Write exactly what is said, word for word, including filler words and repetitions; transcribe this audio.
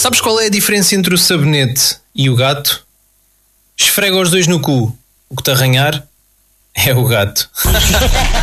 Sabes qual é a diferença entre o sabonete e o gato? Esfrega os dois no cu. O que te arranhar é o gato.